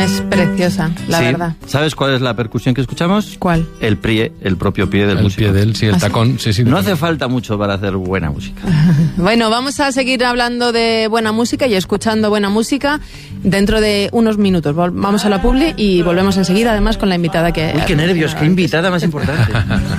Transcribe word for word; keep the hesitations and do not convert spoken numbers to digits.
Es preciosa, la Sí. verdad. ¿Sabes cuál es la percusión que escuchamos? ¿Cuál? El pie, el propio pie del El músico. pie de él, sí, el ¿Ah, sí? tacón. Sí, sí, No hace falta mucho para hacer buena música. Bueno, vamos a seguir hablando de buena música y escuchando buena música dentro de unos minutos. Vol- Vamos a la publi y volvemos enseguida, además, con la invitada que... Uy, qué nervios, qué invitada más importante.